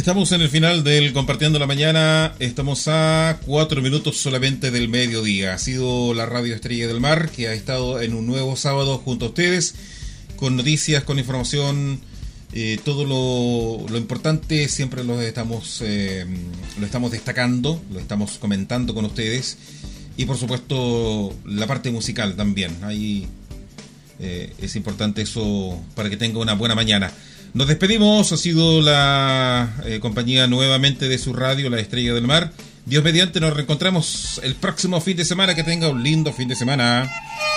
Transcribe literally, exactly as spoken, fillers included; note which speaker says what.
Speaker 1: Estamos en el final del Compartiendo la Mañana. Estamos a cuatro minutos solamente del mediodía. Ha sido la Radio Estrella del Mar que ha estado en un nuevo sábado junto a ustedes, con noticias, con información, eh, todo lo, lo importante siempre lo estamos, eh, lo estamos destacando, lo estamos comentando con ustedes. Y por supuesto la parte musical también. Ahí eh, es importante eso para que tenga una buena mañana. Nos despedimos, ha sido la eh, compañía nuevamente de su radio, La Estrella del Mar. Dios mediante, nos reencontramos el próximo fin de semana. Que tenga un lindo fin de semana.